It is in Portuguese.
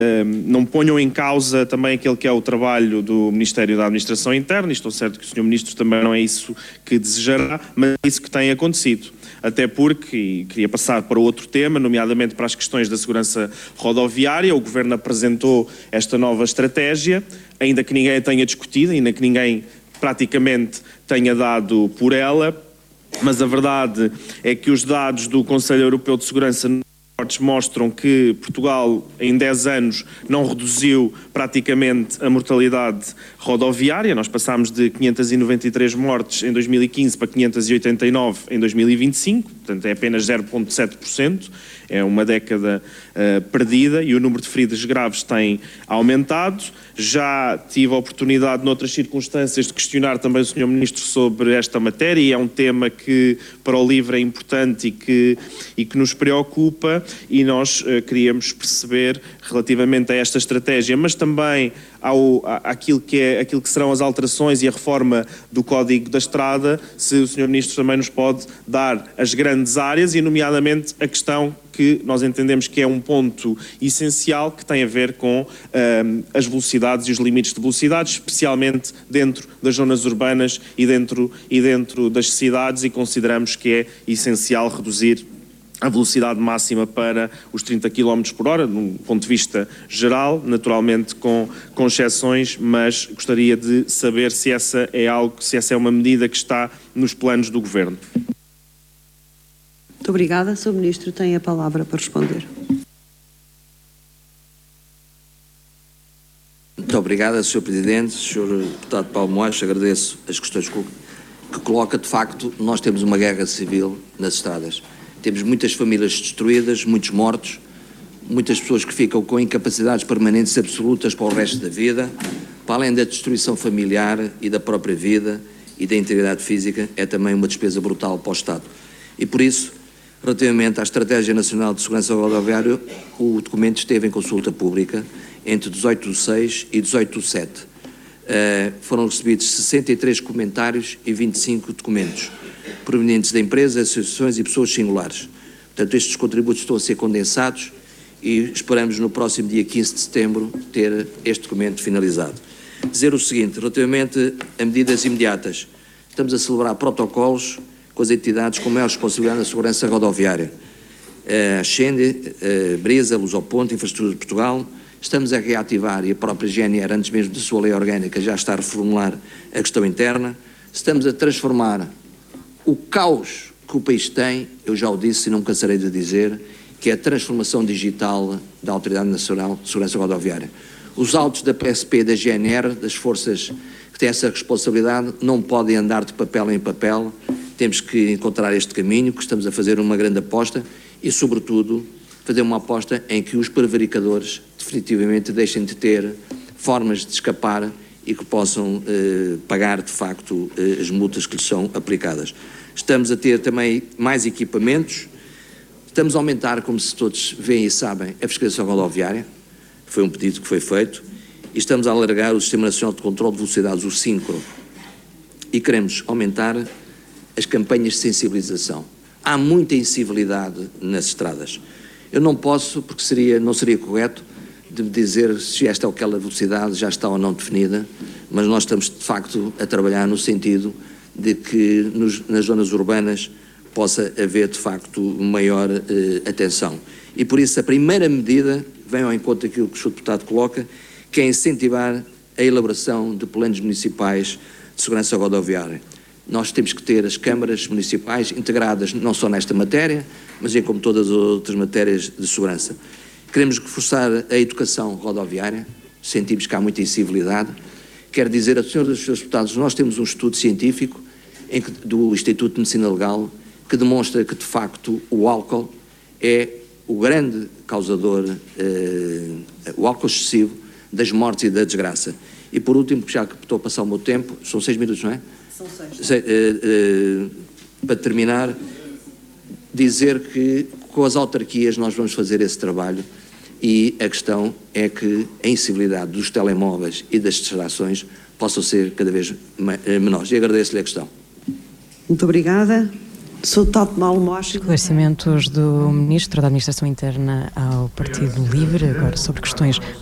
não ponham em causa também aquele que é o trabalho do Ministério da Administração Interna, e estou certo que o Sr. Ministro também não é isso que desejará, mas é isso que tem acontecido. Até porque, e queria passar para outro tema, nomeadamente para as questões da segurança rodoviária, o Governo apresentou esta nova estratégia, ainda que ninguém a tenha discutido, ainda que ninguém praticamente tenha dado por ela, mas a verdade é que os dados do Conselho Europeu de Segurança mostram que Portugal em 10 anos não reduziu praticamente a mortalidade rodoviária. Nós passámos de 593 mortes em 2015 para 589 em 2025, portanto é apenas 0,7%, é uma década perdida, e o número de feridos graves tem aumentado. Já tive a oportunidade, noutras circunstâncias, de questionar também o Sr. Ministro sobre esta matéria, e é um tema que para o LIVRE é importante e que nos preocupa, e nós queríamos perceber relativamente a esta estratégia, mas também àquilo que serão as alterações e a reforma do Código da Estrada, se o Sr. Ministro também nos pode dar as grandes áreas e, nomeadamente, a questão que nós entendemos que é um ponto essencial, que tem a ver com as velocidades e os limites de velocidades, especialmente dentro das zonas urbanas e dentro das cidades, e consideramos que é essencial reduzir a velocidade máxima para os 30 km por hora, num ponto de vista geral, naturalmente com exceções, mas gostaria de saber se essa é uma medida que está nos planos do Governo. Muito obrigada. Sr. Ministro, tem a palavra para responder. Muito obrigada, Sr. Presidente. Sr. Deputado Paulo Moares, agradeço as questões que coloca. De facto, nós temos uma guerra civil nas estradas. Temos muitas famílias destruídas, muitos mortos, muitas pessoas que ficam com incapacidades permanentes absolutas para o resto da vida, para além da destruição familiar e da própria vida e da integridade física, é também uma despesa brutal para o Estado. E por isso, relativamente à Estratégia Nacional de Segurança Rodoviária, o documento esteve em consulta pública entre 18/6 e 18/7. Foram recebidos 63 comentários e 25 documentos, provenientes de empresas, associações e pessoas singulares. Portanto, estes contributos estão a ser condensados e esperamos no próximo dia 15 de setembro ter este documento finalizado. Dizer o seguinte, relativamente a medidas imediatas, estamos a celebrar protocolos com as entidades com maior responsabilidade na segurança rodoviária. A Xende, a Brisa, a Lusoponte, a Infraestrutura de Portugal. Estamos a reativar, e a própria GNR, antes mesmo da sua lei orgânica, já está a reformular a questão interna. Estamos a transformar o caos que o país tem, eu já o disse e não me cansarei de dizer, que é a transformação digital da Autoridade Nacional de Segurança Rodoviária. Os autos da PSP e da GNR, das forças que têm essa responsabilidade, não podem andar de papel em papel. Temos que encontrar este caminho, que estamos a fazer uma grande aposta e, sobretudo, fazer uma aposta em que os prevaricadores definitivamente deixem de ter formas de escapar e que possam pagar, de facto, as multas que lhes são aplicadas. Estamos a ter também mais equipamentos, estamos a aumentar, como se todos veem e sabem, a fiscalização rodoviária, que foi um pedido que foi feito, e estamos a alargar o Sistema Nacional de Controlo de Velocidades, o SINCRO, e queremos aumentar as campanhas de sensibilização. Há muita incivilidade nas estradas. Eu não posso, porque não seria correto, de dizer se esta ou aquela velocidade já está ou não definida, mas nós estamos de facto a trabalhar no sentido de que nas zonas urbanas possa haver de facto maior atenção. E por isso a primeira medida vem ao encontro daquilo que o Sr. Deputado coloca, que é incentivar a elaboração de planos municipais de segurança rodoviária. Nós temos que ter as câmaras municipais integradas não só nesta matéria, mas em como todas as outras matérias de segurança. Queremos reforçar a educação rodoviária, sentimos que há muita incivilidade. Quero dizer a senhores e aos deputados, nós temos um estudo científico do Instituto de Medicina Legal que demonstra que, de facto, o álcool é o grande causador, o álcool excessivo, das mortes e da desgraça. E, por último, já que estou a passar o meu tempo, são 6 minutos, não é? São 6. Para terminar, dizer que com as autarquias nós vamos fazer esse trabalho e a questão é que a incivilidade dos telemóveis e das distrações possam ser cada vez menores. E agradeço-lhe a questão. Muito obrigada. Sou Tato Malmoacha. Esclarecimentos do Ministro da Administração Interna ao Partido Livre, agora sobre questões